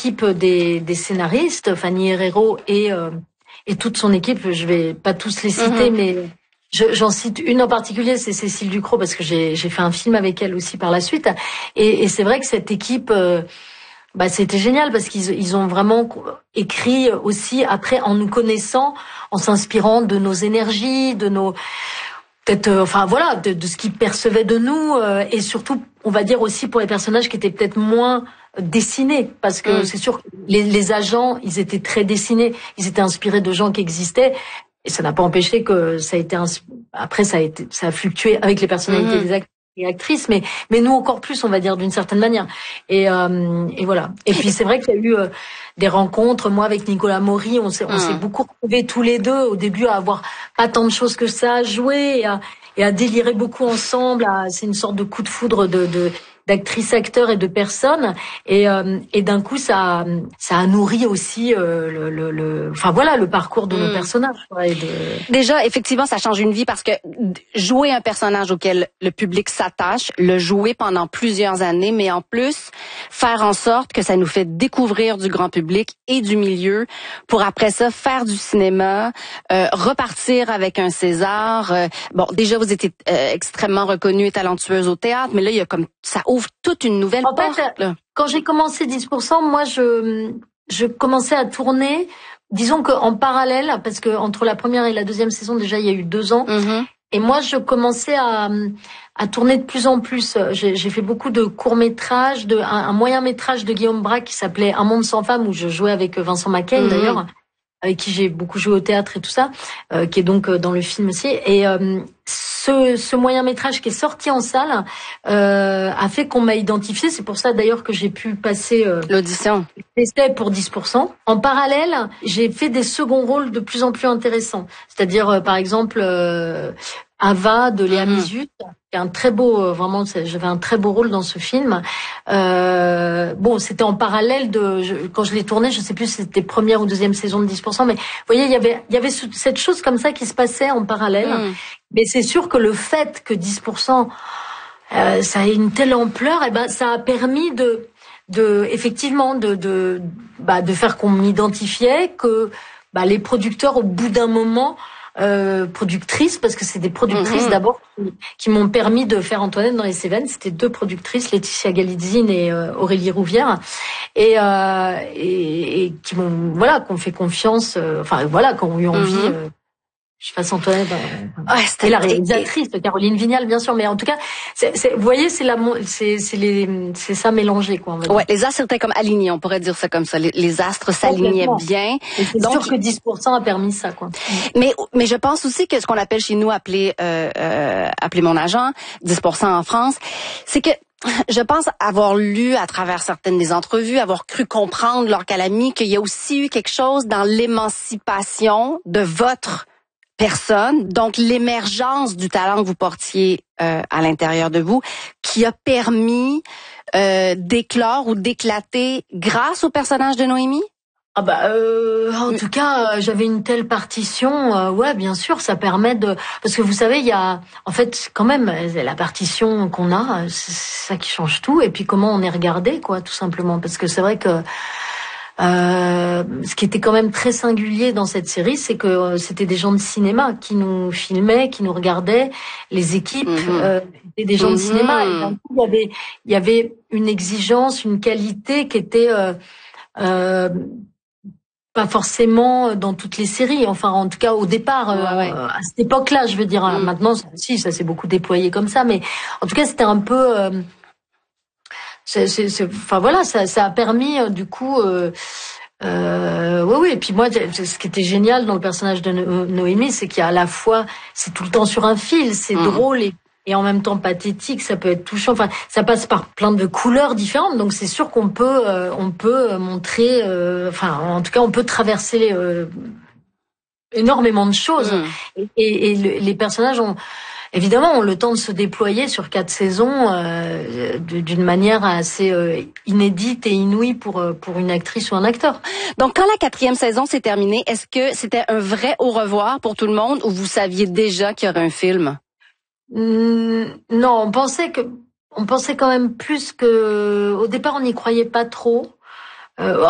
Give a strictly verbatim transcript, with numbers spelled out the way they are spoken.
l'équipe des, des scénaristes, Fanny Herrero et euh, et toute son équipe. Je vais pas tous les citer, mm-hmm. mais je, j'en cite une en particulier, c'est Cécile Ducrot, parce que j'ai j'ai fait un film avec elle aussi par la suite. Et, et c'est vrai que cette équipe, euh, bah c'était génial parce qu'ils ils ont vraiment écrit aussi après en nous connaissant, en s'inspirant de nos énergies, de nos peut-être, euh, enfin voilà, de, de ce qu'ils percevaient de nous, euh, et surtout, on va dire aussi pour les personnages qui étaient peut-être moins dessinés, parce que mm. c'est sûr que les, les agents, ils étaient très dessinés, ils étaient inspirés de gens qui existaient. Et ça n'a pas empêché que ça a été un... après ça a été ça a fluctué avec les personnalités mmh. des acteurs et actrices, mais mais nous encore plus, on va dire, d'une certaine manière. Et euh, et voilà. Et puis c'est vrai qu'il y a eu euh, des rencontres. Moi avec Nicolas Maury, on s'est mmh. on s'est beaucoup retrouvés tous les deux au début à avoir pas tant de choses que ça à jouer et à et à délirer beaucoup ensemble. À, c'est une sorte de coup de foudre de de d'actrices, acteurs et de personnes, et euh, et d'un coup ça ça a nourri aussi euh, le, le le enfin voilà le parcours de mmh. nos personnages, quoi, et de... Déjà effectivement ça change une vie parce que jouer un personnage auquel le public s'attache, le jouer pendant plusieurs années, mais en plus faire en sorte que ça nous fait découvrir du grand public et du milieu pour après ça faire du cinéma, euh, repartir avec un César. Euh, bon déjà vous étiez euh, extrêmement reconnue et talentueuse au théâtre, mais là il y a comme ça ouvre toute une nouvelle en porte. Fait, là. Quand j'ai commencé dix pour cent, moi, je, je commençais à tourner, disons qu'en parallèle, parce que entre la première et la deuxième saison, déjà, il y a eu deux ans. Mm-hmm. Et moi, je commençais à, à tourner de plus en plus. J'ai, j'ai fait beaucoup de courts-métrages, de, un, un moyen-métrage de Guillaume Braque qui s'appelait Un monde sans femme, où je jouais avec Vincent Macaigne, mm-hmm. d'ailleurs, avec qui j'ai beaucoup joué au théâtre et tout ça, euh, qui est donc dans le film aussi. Et euh, ce, ce moyen-métrage qui est sorti en salle euh, a fait qu'on m'a identifié. C'est pour ça d'ailleurs que j'ai pu passer euh, l'audition. L'essai pour dix pour cent. En parallèle, j'ai fait des seconds rôles de plus en plus intéressants. C'est-à-dire, euh, par exemple, euh, Ava de Léa mmh. Mizuth, qui est un très beau, euh, vraiment, j'avais un très beau rôle dans ce film. Euh, bon, c'était en parallèle de, je, quand je l'ai tourné, je sais plus si c'était première ou deuxième saison de dix pour cent, mais vous voyez, il y avait, il y avait ce, cette chose comme ça qui se passait en parallèle. Mmh. Mais c'est sûr que le fait que dix pour cent, euh, ça ait une telle ampleur, eh ben, ça a permis de, de, effectivement, de, de, bah, de faire qu'on m'identifiait, que, bah, les producteurs, au bout d'un moment, Euh, productrices, parce que c'est des productrices mmh. d'abord qui, qui m'ont permis de faire Antoinette dans les Cévennes. C'était deux productrices, Laetitia Galitzine et euh, Aurélie Rouvière, et, euh, et, et qui m'ont voilà, qu'on fait confiance, euh, enfin voilà, qui ont eu envie. Mmh. Euh, je fasse Antoinette. Euh, ouais, et la réalisatrice, Caroline Vignal, bien sûr. Mais en tout cas, c'est, c'est, vous voyez, c'est la, c'est, c'est les, c'est ça mélangé, quoi. On va dire. Ouais, les astres étaient comme alignés, on pourrait dire ça comme ça. Les, les astres s'alignaient bien. Et c'est donc, sûr que dix pour cent a permis ça, quoi. Mais, mais je pense aussi que ce qu'on appelle chez nous, appeler, euh, euh, appeler mon agent, dix pour cent en France, c'est que je pense avoir lu à travers certaines des entrevues, avoir cru comprendre, Laure Calamy, qu'il y a aussi eu quelque chose dans l'émancipation de votre personne, donc l'émergence du talent que vous portiez euh, à l'intérieur de vous, qui a permis euh, d'éclore ou d'éclater grâce au personnage de Noémie? Ah bah euh, en tout cas, euh, j'avais une telle partition, euh, ouais, bien sûr, ça permet de, parce que vous savez, il y a, en fait, quand même, la partition qu'on a, c'est ça qui change tout, et puis comment on est regardé, quoi, tout simplement, parce que c'est vrai que Euh, ce qui était quand même très singulier dans cette série, c'est que euh, c'était des gens de cinéma qui nous filmaient, qui nous regardaient, les équipes mm-hmm. euh, étaient des gens mm-hmm. de cinéma. Et d'un coup, il y avait, il y avait une exigence, une qualité qui était euh, euh, pas forcément dans toutes les séries. Enfin, en tout cas, au départ, ouais, euh, ouais. à cette époque-là, je veux dire. Mm. Maintenant, si, ça s'est beaucoup déployé comme ça, mais en tout cas, c'était un peu. Euh, C'est, c'est, c'est, enfin voilà, ça, ça a permis euh, du coup, euh, euh, oui, oui. Et puis moi, ce qui était génial dans le personnage de no- Noémie, c'est qu'il y a à la fois, c'est tout le temps sur un fil, c'est mmh. drôle et, et en même temps pathétique. Ça peut être touchant. Enfin, ça passe par plein de couleurs différentes. Donc c'est sûr qu'on peut, euh, on peut montrer, euh, enfin, en tout cas, on peut traverser euh, énormément de choses. Mmh. Et, et, et le, les personnages ont évidemment, on a le temps de se déployer sur quatre saisons euh, d'une manière assez euh, inédite et inouïe pour pour une actrice ou un acteur. Donc, quand la quatrième saison s'est terminée, est-ce que c'était un vrai au revoir pour tout le monde ou vous saviez déjà qu'il y aurait un film? Mmh, non, on pensait que on pensait quand même plus que au départ on n'y croyait pas trop. Euh,